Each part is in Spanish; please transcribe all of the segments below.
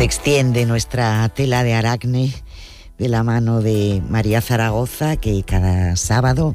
Se extiende nuestra tela de Aracne de la mano de María Zaragoza, que cada sábado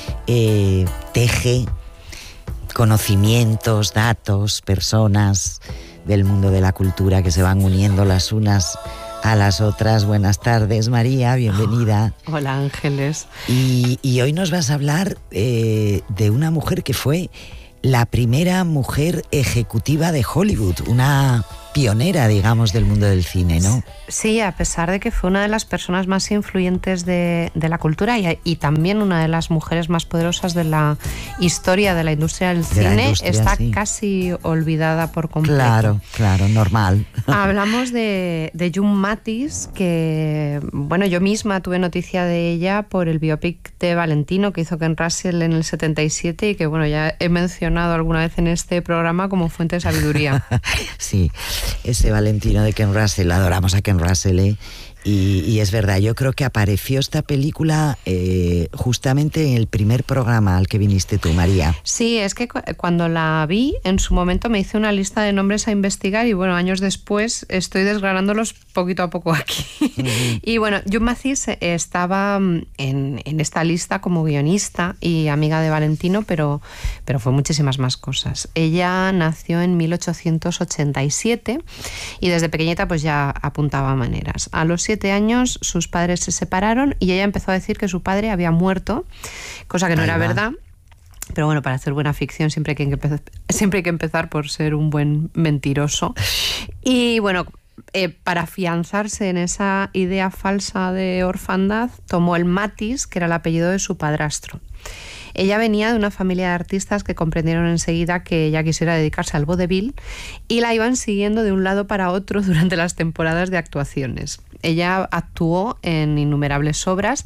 teje conocimientos, datos, personas del mundo de la cultura que se van uniendo las unas a las otras. Buenas tardes, María, bienvenida. Hola, Ángeles. Y hoy nos vas a hablar de una mujer que fue la primera mujer ejecutiva de Hollywood, una pionera, digamos, del mundo del cine, ¿no? Sí, a pesar de que fue una de las personas más influyentes de la cultura y también una de las mujeres más poderosas de la historia de la industria del cine, está sí, casi olvidada por completo. Claro, normal. Hablamos de June Mathis, que, bueno, yo misma tuve noticia de ella por el biopic de Valentino que hizo Ken Russell en el 77 y que, bueno, ya he mencionado alguna vez en este programa como fuente de sabiduría. Sí, ese Valentino de Ken Russell, adoramos a Ken Russell, y es verdad, yo creo que apareció esta película justamente en el primer programa al que viniste tú, María. Sí, es que cuando la vi, en su momento me hice una lista de nombres a investigar y bueno, años después estoy desgranándolos poquito a poco aquí. Uh-huh. Y bueno, June Mathis estaba en esta lista como guionista y amiga de Valentino, pero fue muchísimas más cosas. Ella nació en 1887 y desde pequeñita pues ya apuntaba maneras. A los 7 años sus padres se separaron y ella empezó a decir que su padre había muerto, cosa que no era verdad. Pero bueno, para hacer buena ficción siempre hay que empezar por ser un buen mentiroso. Y bueno, para afianzarse en esa idea falsa de orfandad, tomó el Mathis, que era el apellido de su padrastro. Ella venía de una familia de artistas que comprendieron enseguida que ella quisiera dedicarse al vodevil y la iban siguiendo de un lado para otro durante las temporadas de actuaciones. Ella actuó en innumerables obras,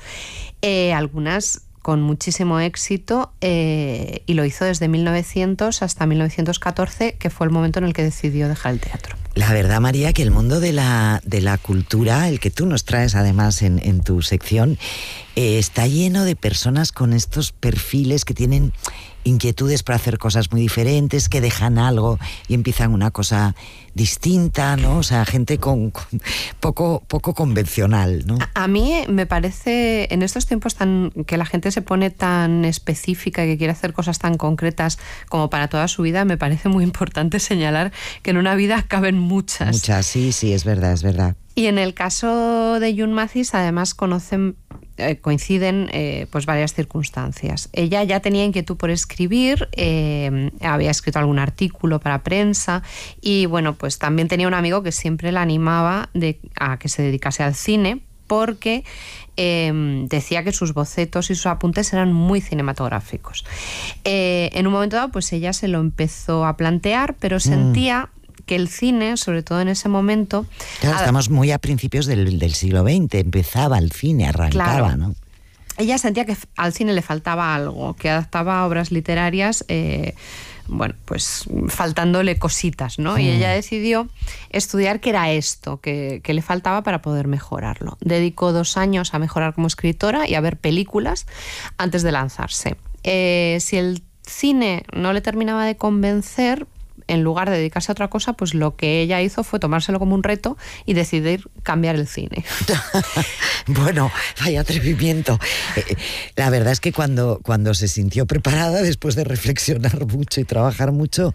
algunas con muchísimo éxito, y lo hizo desde 1900 hasta 1914, que fue el momento en el que decidió dejar el teatro. La verdad, María, que el mundo de la cultura, el que tú nos traes además en tu sección, está lleno de personas con estos perfiles que tienen inquietudes para hacer cosas muy diferentes, que dejan algo y empiezan una cosa distinta, ¿no? O sea, gente con poco convencional, ¿no? A mí me parece, en estos tiempos que la gente se pone tan específica y que quiere hacer cosas tan concretas como para toda su vida, me parece muy importante señalar que en una vida caben muchas. Muchas, sí, es verdad. Y en el caso de June Mathis, además coinciden pues varias circunstancias. Ella ya tenía inquietud por escribir, había escrito algún artículo para prensa y bueno, pues también tenía un amigo que siempre la animaba a que se dedicase al cine porque decía que sus bocetos y sus apuntes eran muy cinematográficos. En un momento dado, pues ella se lo empezó a plantear, pero sentía que el cine, sobre todo en ese momento... Claro, estamos muy a principios del siglo XX, empezaba el cine, arrancaba, claro, ¿no? Ella sentía que al cine le faltaba algo, que adaptaba obras literarias, bueno, pues faltándole cositas, ¿no? Y ella decidió estudiar qué era esto, que le faltaba para poder mejorarlo. Dedicó 2 años a mejorar como escritora y a ver películas antes de lanzarse. Si el cine no le terminaba de convencer, en lugar de dedicarse a otra cosa, pues lo que ella hizo fue tomárselo como un reto y decidir cambiar el cine. Bueno, vaya atrevimiento. La verdad es que cuando se sintió preparada, después de reflexionar mucho y trabajar mucho,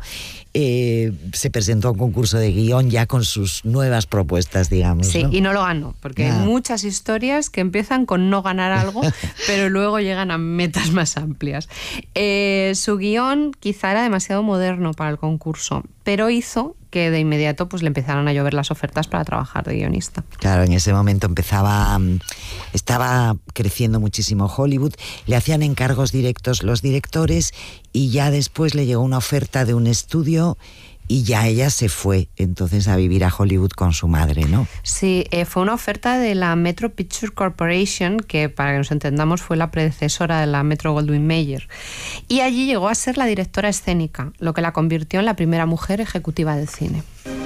se presentó a un concurso de guión ya con sus nuevas propuestas, digamos. Sí, ¿no? Y no lo ganó, porque hay muchas historias que empiezan con no ganar algo, pero luego llegan a metas más amplias. Su guión quizá era demasiado moderno para el concurso, pero hizo que de inmediato pues le empezaron a llover las ofertas para trabajar de guionista. Claro, en ese momento estaba creciendo muchísimo Hollywood, le hacían encargos directos los directores y ya después le llegó una oferta de un estudio y ya ella se fue entonces a vivir a Hollywood con su madre, ¿no? Sí, fue una oferta de la Metro Picture Corporation, que para que nos entendamos fue la predecesora de la Metro Goldwyn Mayer. Y allí llegó a ser la directora escénica, lo que la convirtió en la primera mujer ejecutiva del cine.